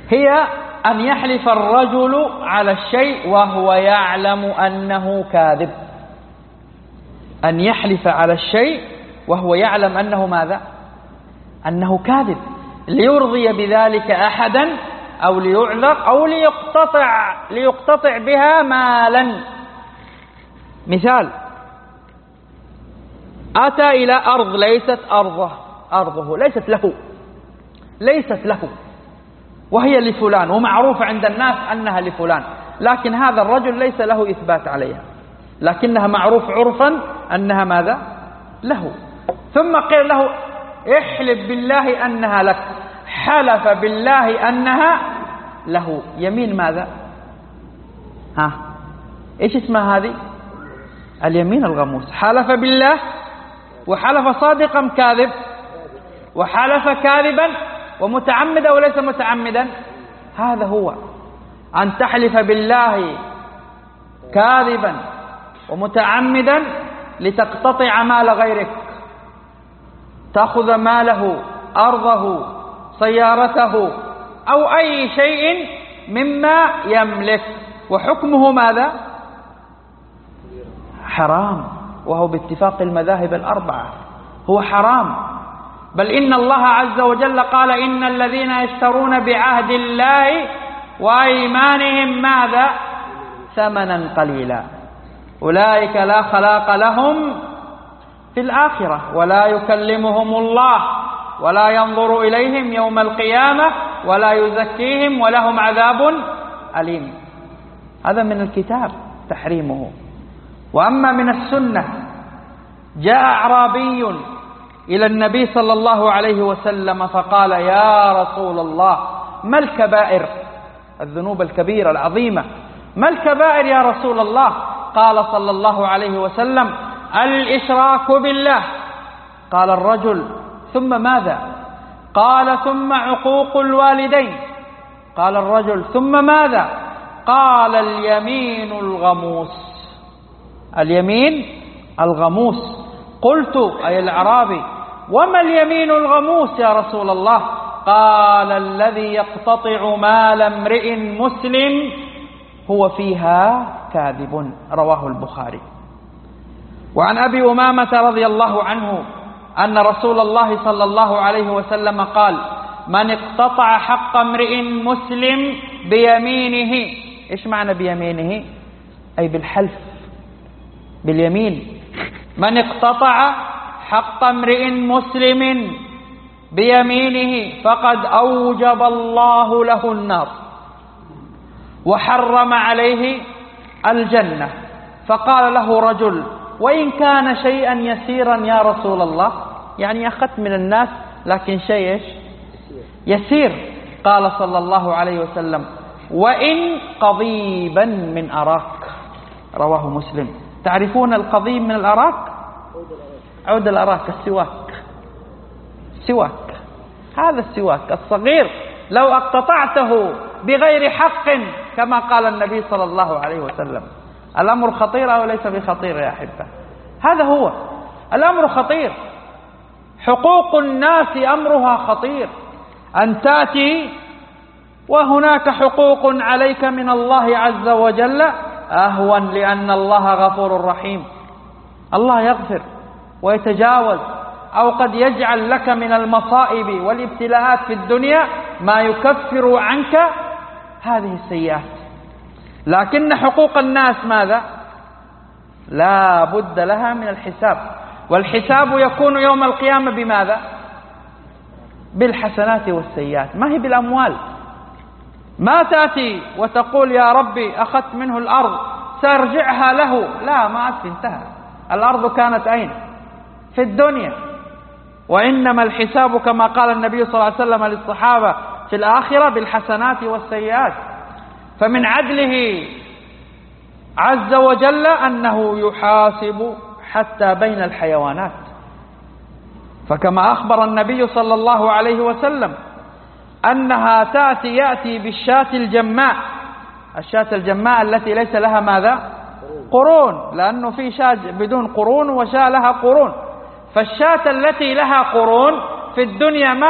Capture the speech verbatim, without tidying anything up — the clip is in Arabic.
هي أن يحلف الرجل على الشيء وهو يعلم أنه كاذب. أن يحلف على الشيء وهو يعلم أنه ماذا؟ أنه كاذب، ليرضي بذلك أحدا أو ليعذر أو ليقتطع ليقتطع بها مالا. مثال: أتى إلى أرض ليست أرضه أرضه ليست له ليست له وهي لفلان، ومعروف عند الناس أنها لفلان، لكن هذا الرجل ليس له إثبات عليها، لكنها معروف عرفا أنها ماذا؟ له. ثم قيل له: احلف بالله أنها لك. حلف بالله أنها له. يمين ماذا؟ ها إيش اسمها هذه؟ اليمين الغموس. حلف بالله، وحلف صادقا كاذب، وحلف كاذبا ومتعمدا وليس متعمدا. هذا هو أن تحلف بالله كاذبا ومتعمدا لتقتطع مال غيرك، تأخذ ماله، أرضه، سيارته، أو أي شيء مما يملك، وحكمه ماذا؟ حرام، وهو باتفاق المذاهب الأربعة هو حرام. بل إن الله عز وجل قال: إن الذين يشترون بعهد الله وأيمانهم ماذا؟ ثمنا قليلا أولئك لا خلاق لهم في الآخرة ولا يكلمهم الله ولا ينظر إليهم يوم القيامة ولا يزكيهم ولهم عذاب أليم. هذا من الكتاب تحريمه. وأما من السنة: جاء أعرابي إلى النبي صلى الله عليه وسلم فقال: يا رسول الله، ما الكبائر؟ الذنوب الكبيرة العظيمة. ما الكبائر يا رسول الله؟ قال صلى الله عليه وسلم: الإشراك بالله. قال الرجل: ثم ماذا؟ قال: ثم عقوق الوالدين. قال الرجل: ثم ماذا؟ قال: اليمين الغموس. اليمين الغموس. قلت: أي الأعرابي، وما اليمين الغموس يا رسول الله؟ قال: الذي يقتطع مال امرئ مسلم هو فيها كاذب. رواه البخاري. وعن أبي أمامة رضي الله عنه أن رسول الله صلى الله عليه وسلم قال: من اقتطع حق امرئ مسلم بيمينه. إيش معنى بيمينه؟ أي بالحلف، باليمين. من اقتطع حق امرئ مسلم بيمينه فقد أوجب الله له النار وحرم عليه الجنة. فقال له رجل: وإن كان شيئا يسيرا يا رسول الله؟ يعني أخذت من الناس لكن شيء إيش؟ يسير. قال صلى الله عليه وسلم: وإن قضيبا من أراك. رواه مسلم. تعرفون القضيب من الأراك؟ عود الأراك، السواك. سواك، هذا السواك الصغير لو اقتطعته بغير حق كما قال النبي صلى الله عليه وسلم. الأمر خطير أو ليس بخطير يا أحبة؟ هذا هو الأمر خطير. حقوق الناس أمرها خطير. أن تأتي وهناك حقوق عليك من الله عز وجل أهون، لأن الله غفور رحيم. الله يغفر ويتجاوز، أو قد يجعل لك من المصائب والابتلاءات في الدنيا ما يكفر عنك هذه السيئات. لكن حقوق الناس ماذا؟ لا بد لها من الحساب، والحساب يكون يوم القيامة بماذا؟ بالحسنات والسيئات، ما هي بالأموال. ما تأتي وتقول: يا ربي أخذت منه الأرض سأرجعها له. لا، ما أتي، انتهى. الأرض كانت أين؟ في الدنيا. وإنما الحساب كما قال النبي صلى الله عليه وسلم للصحابة في الآخرة بالحسنات والسيئات. فمن عدله عز وجل أنه يحاسب حتى بين الحيوانات. فكما أخبر النبي صلى الله عليه وسلم أنها تأتي يأتي بالشاة الجماء. الشاة الجماء التي ليس لها ماذا؟ قرون، لأنه في شاة بدون قرون وشاة لها قرون. فالشاة التي لها قرون في الدنيا ما